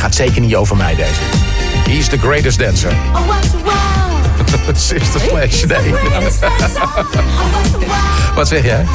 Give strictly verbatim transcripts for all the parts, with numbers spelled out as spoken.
gaat zeker niet over mij, deze. He's the greatest dancer. Sister Sledge, nee. Wat zeg jij?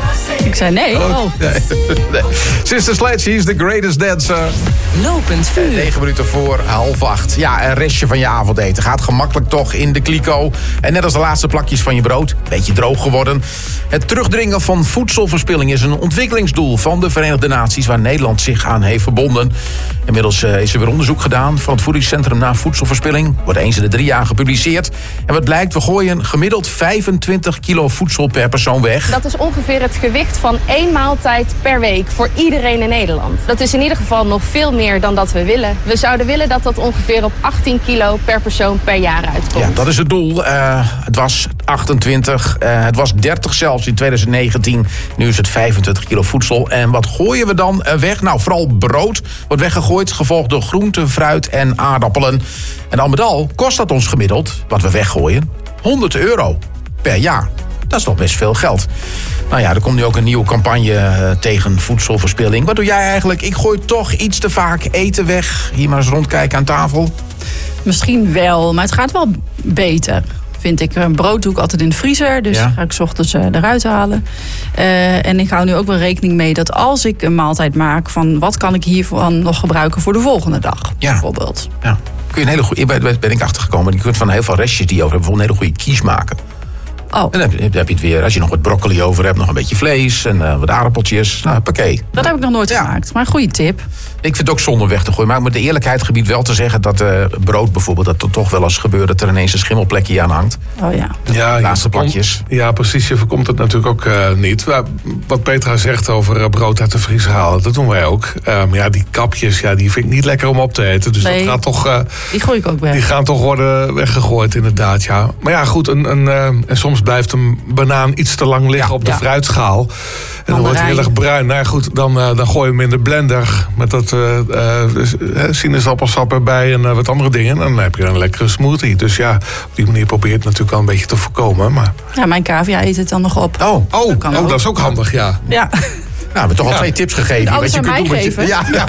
Ik zei nee. Oh. Nee. Nee. Sister Sledge, he's the greatest dancer. Lopend vuur. negen minuten voor half acht. Ja, een restje van je avondeten. Gaat gemakkelijk toch in de kliko. En net als de laatste plakjes van je brood. Beetje droog geworden. Het terugdringen van voedselverspilling is een ontwikkelingsdoel van de Verenigde Naties, waar Nederland zich aan heeft verbonden. Inmiddels uh, is er weer onderzoek gedaan van het Voedingscentrum naar voedselverspilling. Wordt eens in de drie jaar gepubliceerd. En wat blijkt, we gooien gemiddeld vijfentwintig kilo voedsel per persoon weg. Dat is ongeveer het gewicht van één maaltijd per week voor iedereen in Nederland. Dat is in ieder geval nog veel meer dan dat we willen. We zouden willen dat dat ongeveer op achttien kilo per persoon per jaar uitkomt. Ja, dat is het doel. Uh, het was achtentwintig, uh, het was dertig zelfs in twintig negentien. Nu is het vijfentwintig kilo voedsel. En wat gooien we dan weg? Nou, vooral brood wordt weggegooid, gevolgd door groenten, fruit en aardappelen. En al met al kost dat ons gemiddeld, wat we weggooien, honderd euro per jaar. Dat is nog best veel geld. Nou ja, er komt nu ook een nieuwe campagne uh, tegen voedselverspilling. Wat doe jij eigenlijk? Ik gooi toch iets te vaak eten weg. Hier maar eens rondkijken aan tafel. Misschien wel, maar het gaat wel beter. Vind ik. Brood doe ik altijd in de vriezer. Dus ja. ga ik 's ochtends uh, eruit halen. Uh, en ik hou nu ook wel rekening mee dat als ik een maaltijd maak, van wat kan ik hiervan nog gebruiken voor de volgende dag? Ja. Bijvoorbeeld. Ja. Kun je een hele goede, ben ik achtergekomen. Je kunt van heel veel restjes die je over hebt, bijvoorbeeld een hele goede quiche maken. Oh. En dan heb, je, dan heb je het weer, als je nog wat broccoli over hebt, nog een beetje vlees en uh, wat aardappeltjes. Nou, pakket. Dat heb ik nog nooit ja. gemaakt, maar een goede tip. Ik vind het ook zonde om weg te gooien. Maar ik moet de eerlijkheid gebied wel te zeggen dat uh, brood bijvoorbeeld, dat er toch wel eens gebeurt dat er ineens een schimmelplekje aan hangt. Oh ja. Ja, de laatste plakjes. Ja, precies. Je voorkomt het natuurlijk ook uh, niet. Wat Petra zegt over uh, brood uit de vriezer halen, dat doen wij ook. Uh, maar ja, die kapjes, ja, die vind ik niet lekker om op te eten. Dus nee, dat gaat toch... Uh, die gooi ik ook weg. Die gaan toch worden weggegooid, inderdaad, ja. Maar ja, goed, een, een, uh, en soms blijft een banaan iets te lang liggen ja, op de ja. fruitschaal. En dan wordt hij heel erg bruin. Nou ja, goed, dan, uh, dan gooi je hem in de blender met dat uh, uh, sinaasappelsap erbij en uh, wat andere dingen. En dan heb je een lekkere smoothie. Dus ja, op die manier probeer je het natuurlijk wel een beetje te voorkomen. Maar... Ja, mijn cavia eet het dan nog op. Oh, oh, dat, oh, dat is ook handig, ja. Ja. Nou, we hebben toch al ja. twee tips gegeven. Alles aan mij geven. Ja, ja.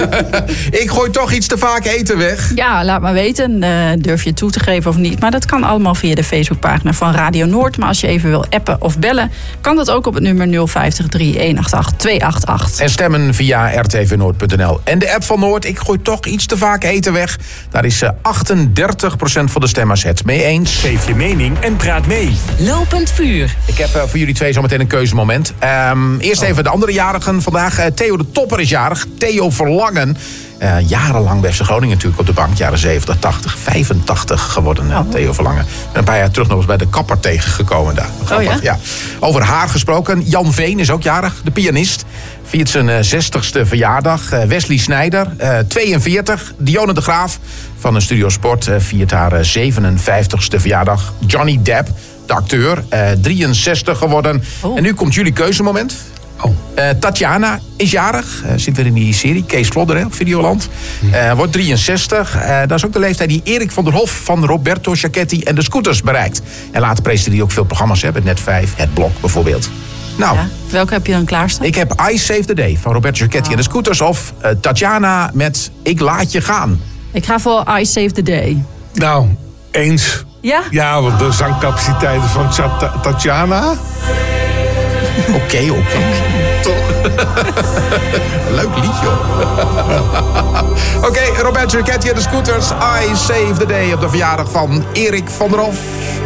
Ik gooi toch iets te vaak eten weg. Ja, laat maar weten. Uh, durf je het toe te geven of niet. Maar dat kan allemaal via de Facebookpagina van Radio Noord. Maar als je even wil appen of bellen, kan dat ook op het nummer nul vijf drie, een acht acht, twee acht acht. En stemmen via r t v noord punt n l. En de app van Noord. Ik gooi toch iets te vaak eten weg. Daar is uh, achtendertig procent van de stemmers het mee eens. Geef je mening en praat mee. Lopend vuur. Ik heb uh, voor jullie twee zometeen een keuzemoment. Um, eerst oh. even de andere jarigen vandaag. Uh, Theo de Topper is jarig. Theo Verlangen. Uh, jarenlang bij F C Groningen natuurlijk op de bank. Jaren zeventig, tachtig, vijfentachtig geworden. Uh, oh. Theo Verlangen. En een paar jaar terug nog eens bij de kapper tegengekomen daar. Oh, ja? Ja. Over haar gesproken. Jan Veen is ook jarig. De pianist. Viert zijn uh, zestigste verjaardag. Uh, Wesley Snijder, uh, tweeënveertig. Dionne de Graaf van de Studio Sport uh, viert haar uh, zevenenvijftigste verjaardag. Johnny Depp, de acteur, uh, drieënzestig geworden. Oh. En nu komt jullie keuzemoment. Oh. Uh, Tatjana is jarig. Uh, zit weer in die serie. Kees Vlodder hè, op Videoland. Uh, wordt drieënzestig. Uh, dat is ook de leeftijd die Erik van der Hof van Roberto Giachetti en de Scooters bereikt. En later presenteerde hij ook veel programma's. Hè, met Net vijf, Het Blok bijvoorbeeld. Nou, ja, welke heb je dan klaarstaan? Ik heb I Save the Day van Roberto Giachetti oh. en de Scooters. Of uh, Tatjana met Ik Laat Je Gaan. Ik ga voor I Save the Day. Nou, eens. Ja? Ja, want de zangcapaciteiten van Tatjana. Oké, oké. Okay, okay. Toch? Leuk liedje, hoor. Oké, okay, Roberto Giachetti en de Scooters. I Save the Day op de verjaardag van Erik van der Hof.